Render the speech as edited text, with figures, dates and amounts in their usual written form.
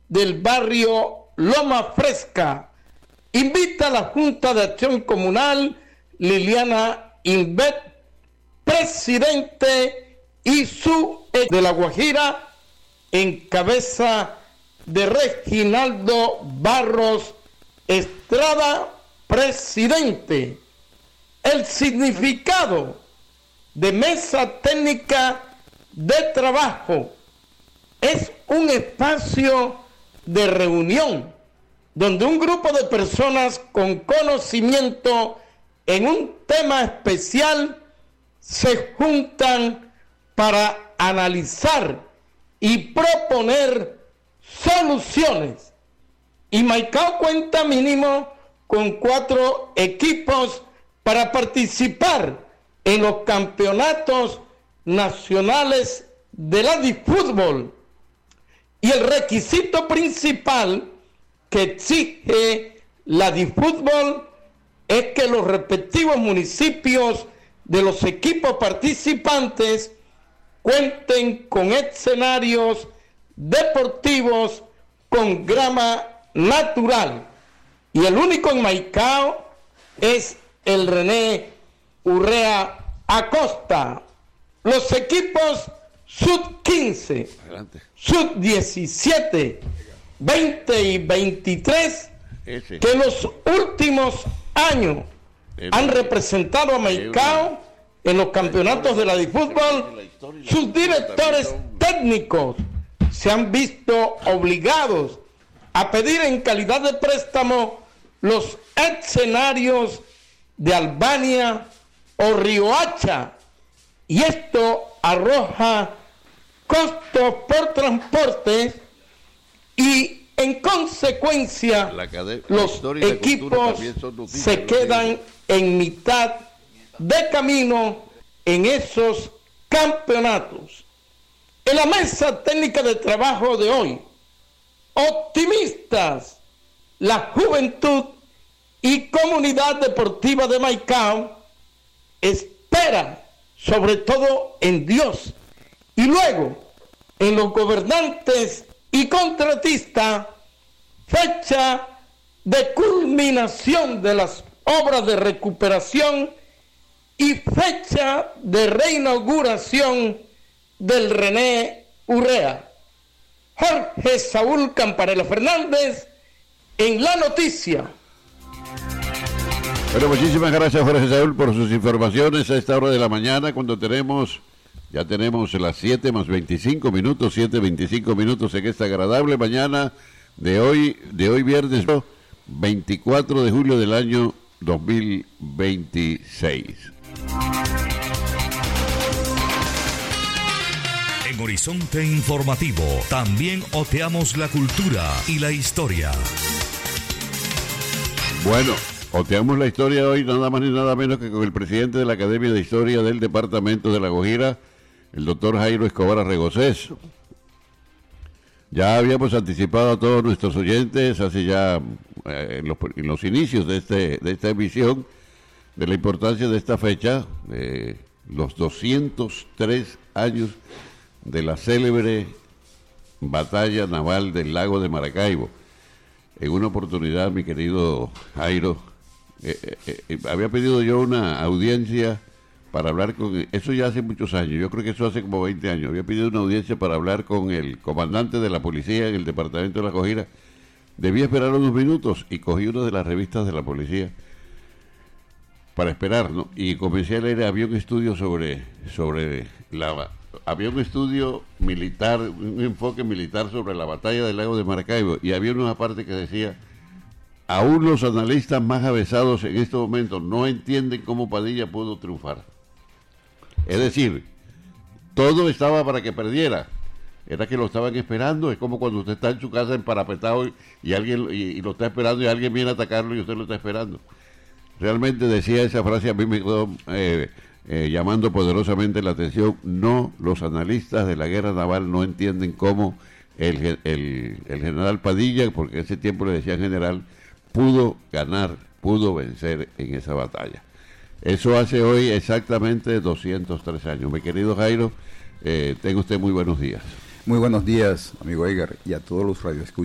del barrio Loma Fresca. Invita a la Junta de Acción Comunal Liliana Invet, presidente, y su de La Guajira, en cabeza de Reginaldo Barros Estrada, presidente. El significado de mesa técnica de trabajo es un espacio de reunión donde un grupo de personas con conocimiento en un tema especial se juntan para analizar y proponer soluciones. Y Maicao cuenta mínimo con 4 equipos para participar en los campeonatos nacionales de la DiFútbol. Y el requisito principal que exige la DiFútbol es que los respectivos municipios de los equipos participantes cuenten con escenarios deportivos con grama natural. Y el único en Maicao es el René Urrea Acosta. Los equipos sub-15, sub-17, 20 y 23, que en los últimos años han representado a Maicao en los campeonatos de la DiFútbol, sus directores técnicos se han visto obligados a pedir en calidad de préstamo los escenarios de Albania o Riohacha, y esto arroja costos por transporte y en consecuencia los equipos se quedan en mitad de camino en esos campeonatos. En la mesa técnica de trabajo de hoy, optimistas, la juventud y comunidad deportiva de Maicao espera sobre todo en Dios y luego en los gobernantes y contratistas fecha de culminación de las obras de recuperación y fecha de reinauguración del René Urrea. Jorge Saúl Campanella Fernández en La Noticia. Bueno, muchísimas gracias, Jorge Saúl, por sus informaciones a esta hora de la mañana, cuando ya tenemos las 7 más 25 minutos, 7:25 minutos en esta agradable mañana de hoy viernes 24 de julio del año 2026. En Horizonte Informativo también oteamos la cultura y la historia. Bueno, oteamos la historia hoy nada más ni nada menos que con el presidente de la Academia de Historia del Departamento de La Guajira, el doctor Jairo Escobar Arregocés. Ya habíamos anticipado a todos nuestros oyentes hace ya en los inicios de esta emisión de la importancia de esta fecha, los 203 años de la célebre batalla naval del lago de Maracaibo. En una oportunidad, mi querido Jairo, había pedido yo una audiencia para hablar con... Eso ya hace muchos años, yo creo que eso hace como 20 años. Había pedido una audiencia para hablar con el comandante de la policía en el departamento de La Guajira. Debía esperar unos minutos y cogí una de las revistas de la policía para esperar, ¿no? Y comencé a leer, había un estudio había un estudio militar, un enfoque militar sobre la batalla del lago de Maracaibo, y había una parte que decía: aún los analistas más avesados en este momento no entienden cómo Padilla pudo triunfar. Es decir, todo estaba para que perdiera, era que lo estaban esperando. Es como cuando usted está en su casa emparapetado y alguien y lo está esperando y alguien viene a atacarlo y usted lo está esperando. Realmente decía esa frase, a mí me quedó llamando poderosamente la atención. No, los analistas de la guerra naval no entienden cómo el general Padilla, porque en ese tiempo le decían general, pudo ganar, pudo vencer en esa batalla. Eso hace hoy exactamente 203 años. Mi querido Jairo, tenga usted muy buenos días. Muy buenos días, amigo Edgar, y a todos los radioescuchas.